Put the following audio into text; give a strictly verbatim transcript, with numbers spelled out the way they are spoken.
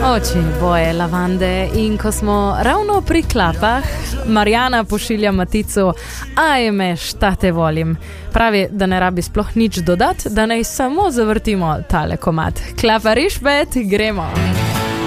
Oči boje lavande in ko smo ravno pri klapah, Marjana pošilja Maticu, ajme, šta te volim. Pravi, da ne rabi sploh nič dodati, da naj samo zavrtimo tale komad. Klapa rišpet, gremo!